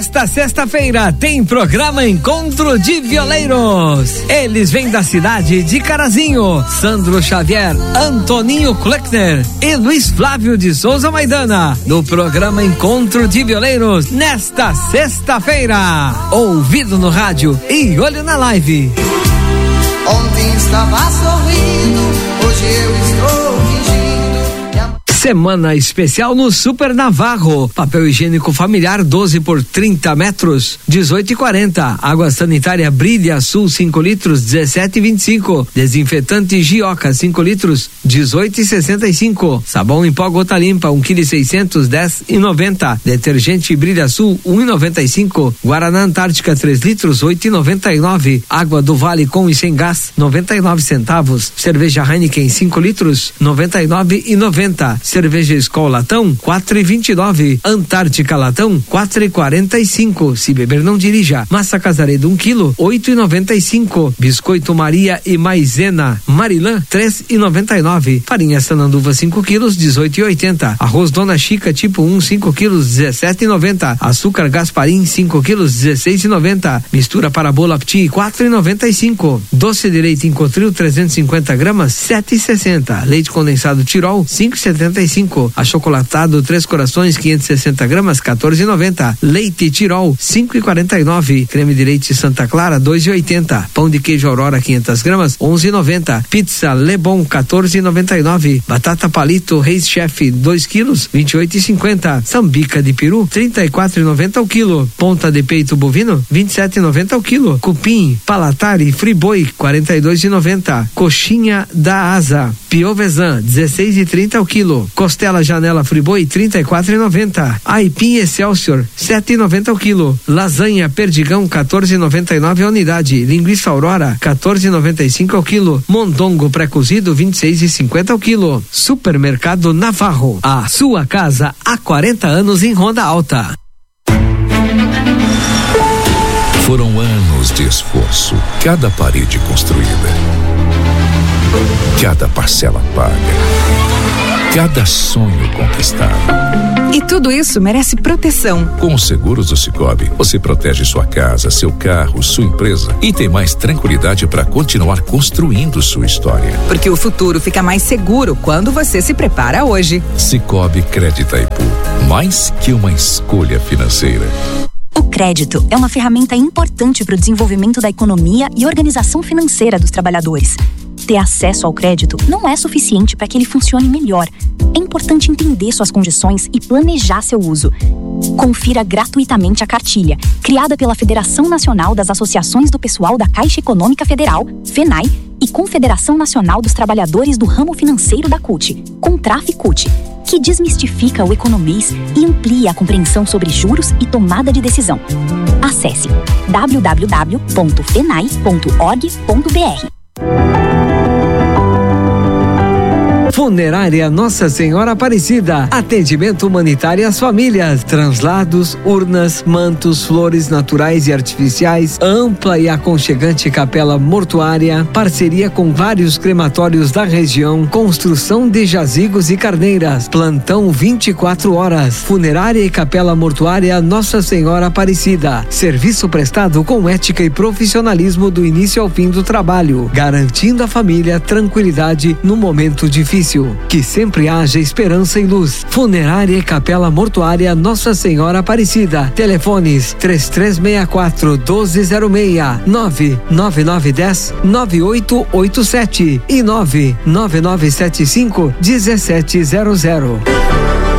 Nesta sexta-feira tem programa Encontro de Violeiros. Eles vêm da cidade de Carazinho. Sandro Xavier, Antoninho Kleckner e Luiz Flávio de Souza Maidana. No programa Encontro de Violeiros, nesta sexta-feira. Ouvido no rádio e olho na live. Ontem estava sorrindo, hoje eu estou fingindo. Semana especial no Super Navarro. Papel higiênico familiar 12 por 30 metros, 18,40. Água sanitária Brilha Sul 5 litros, 17,25. Desinfetante Gioca 5 litros, 18,65. Sabão em pó Gota Limpa 1 kg 600, 10,90. Detergente Brilha Sul 1,95. Guaraná Antártica 3 litros, 8,99. Água do Vale com e sem gás 99 centavos. Cerveja Heineken 5 litros, 99,90. Cerveja Skol Latão, 4,29. Antártica Latão, 4,45. Se beber não dirija. Massa Casaredo 1 quilo, 8,95. Biscoito Maria e Maizena Marilã, 3,99. Farinha Sananduva 5 quilos, 18,80. Arroz Dona Chica tipo 1, 5 quilos, 17,90. Açúcar Gasparim 5 quilos, 16,90. Mistura para bolo Apti, 4,95. Doce de leite Incotril 350 gramas, 7,60. Leite condensado Tirol, 5,75. Achocolatado Três Corações 560 gramas, 14,90. Leite Tirol 5,49. Creme de leite Santa Clara 2,80. Pão de queijo Aurora 500 gramas, 11,90. Pizza Lebon 14,99. Batata Palito Reis Chef 2 quilos, 28,50. Sambica de peru 34,90 ao quilo. Ponta de peito bovino 27,90 ao quilo. Cupim Palatari Friboi 42,90. Coxinha da Asa Piovesan 16,30 ao quilo. Costela Janela Friboi 34,90. Aipim Excelsior 7,90 ao quilo. Lasanha Perdigão 14,99 a unidade. Linguiça Aurora 14,95 ao quilo. Mondongo pré-cozido 26,50 ao quilo. Supermercado Navarro, a sua casa há 40 anos em Ronda Alta. Foram anos de esforço, cada parede construída, cada parcela paga, cada sonho conquistado. E tudo isso merece proteção. Com os seguros do Sicoob, você protege sua casa, seu carro, sua empresa e tem mais tranquilidade para continuar construindo sua história. Porque o futuro fica mais seguro quando você se prepara hoje. Sicoob Crédito Itaipu, mais que uma escolha financeira. O crédito é uma ferramenta importante para o desenvolvimento da economia e organização financeira dos trabalhadores. Ter acesso ao crédito não é suficiente para que ele funcione melhor. É importante entender suas condições e planejar seu uso. Confira gratuitamente a cartilha, criada pela Federação Nacional das Associações do Pessoal da Caixa Econômica Federal, FENAI, e Confederação Nacional dos Trabalhadores do Ramo Financeiro da CUT, Contraf-CUT, que desmistifica o economês e amplia a compreensão sobre juros e tomada de decisão. Acesse www.fenai.org.br. Funerária Nossa Senhora Aparecida. Atendimento humanitário às famílias. Translados, urnas, mantos, flores naturais e artificiais. Ampla e aconchegante capela mortuária. Parceria com vários crematórios da região. Construção de jazigos e carneiras. Plantão 24 horas. Funerária e capela mortuária Nossa Senhora Aparecida. Serviço prestado com ética e profissionalismo do início ao fim do trabalho. Garantindo à família tranquilidade no momento difícil. Que sempre haja esperança e luz. Funerária e capela mortuária Nossa Senhora Aparecida. Telefones 3364-1206, 99910-9887 e 99975-1700.